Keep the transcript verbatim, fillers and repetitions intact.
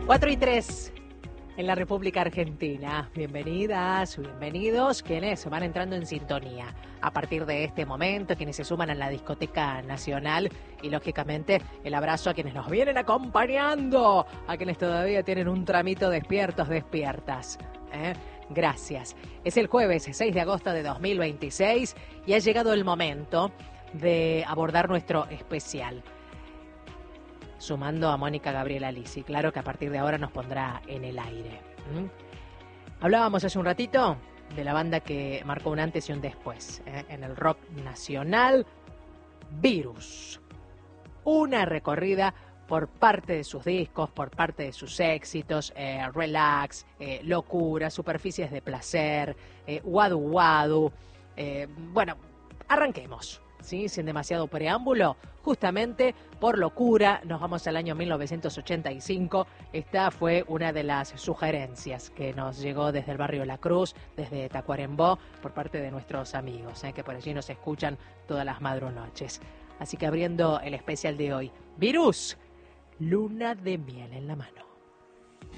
cuatro y tres en la República Argentina. Bienvenidas, bienvenidos quienes van entrando en sintonía a partir de este momento, quienes se suman a la discoteca nacional y lógicamente el abrazo a quienes nos vienen acompañando, a quienes todavía tienen un tramito despiertos, despiertas. ¿eh? Gracias. Es el jueves seis de agosto de dos mil veintiséis y ha llegado el momento de abordar nuestro especial. Sumando a Mónica Gabriela Lisi, claro que a partir de ahora nos pondrá en el aire. ¿Mm? Hablábamos hace un ratito de la banda que marcó un antes y un después ¿eh? en el rock nacional, Virus. Una recorrida por parte de sus discos, por parte de sus éxitos, eh, Relax, eh, Locura, Superficies de Placer, eh, Wadu Wadu. Eh, bueno, arranquemos. ¿Sí? Sin demasiado preámbulo, justamente por Locura, nos vamos al año mil novecientos ochenta y cinco. Esta fue una de las sugerencias que nos llegó desde el barrio La Cruz, desde Tacuarembó, por parte de nuestros amigos, ¿eh? que por allí nos escuchan todas las madrunoches. Así que abriendo el especial de hoy, Virus, Luna de Miel en la Mano.